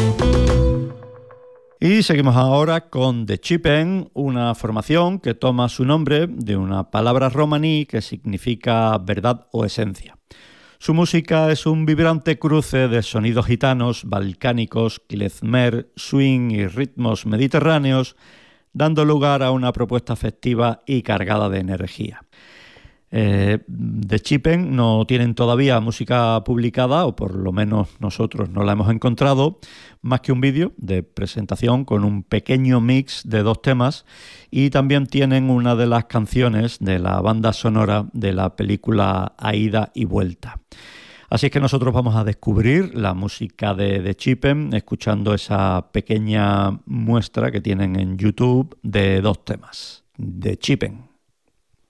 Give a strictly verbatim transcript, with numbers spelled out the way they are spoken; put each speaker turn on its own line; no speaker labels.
Y seguimos ahora con The Chipen, una formación que toma su nombre de una palabra romaní que significa verdad o esencia. Su música es un vibrante cruce de sonidos gitanos, balcánicos, klezmer, swing y ritmos mediterráneos, dando lugar a una propuesta festiva y cargada de energía. Eh, The Chipen no tienen todavía música publicada, o por lo menos nosotros no la hemos encontrado, más que un vídeo de presentación con un pequeño mix de dos temas, y también tienen una de las canciones de la banda sonora de la película A Ida y Vuelta. Así es que nosotros vamos a descubrir la música de The Chipen escuchando esa pequeña muestra que tienen en YouTube de dos temas. The Chipen.